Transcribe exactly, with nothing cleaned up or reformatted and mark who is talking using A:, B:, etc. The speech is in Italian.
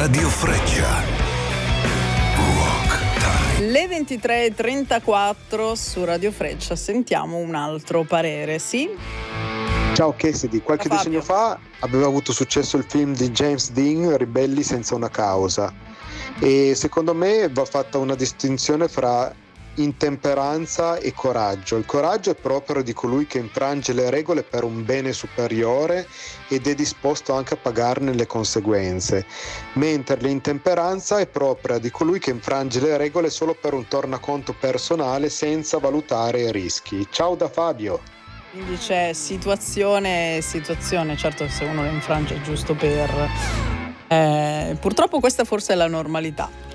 A: Radio Freccia. Rock Time.
B: Le ventitré e trentaquattro su Radio Freccia, sentiamo un altro parere, sì?
C: Ciao Cassidy, qualche
B: Ciao,
C: decennio fa aveva avuto successo il film di James Dean, Ribelli senza una causa, e secondo me va fatta una distinzione fra intemperanza e coraggio. Il coraggio è proprio di colui che infrange le regole per un bene superiore ed è disposto anche a pagarne le conseguenze, mentre l'intemperanza è propria di colui che infrange le regole solo per un tornaconto personale senza valutare i rischi. Ciao da Fabio.
B: Quindi c'è situazione situazione, certo se uno le infrange è giusto per... Eh, purtroppo questa forse è la normalità.